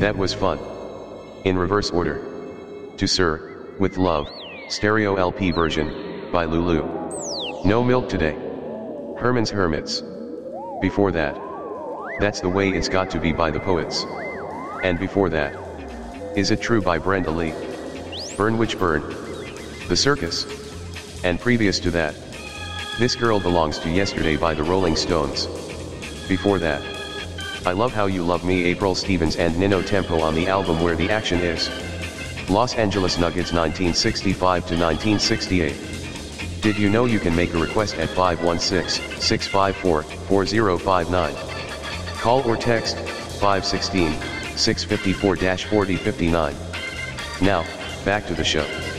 That was fun. In reverse order. To Sir, with Love, stereo LP version, by Lulu. No milk today. Herman's Hermits. Before that. That's the way it's got to be by the Poets. And before that. Is It True by Brenda Lee. Burn Witch Burn. The Circus. And previous to that. This Girl Belongs to Yesterday by the Rolling Stones. Before that. I Love How You Love Me, April Stevens and Nino Tempo on the album Where the Action Is. Los Angeles Nuggets 1965 to 1968. Did you know you can make a request at 516-654-4059? Call or text 516-654-4059. Now, back to the show.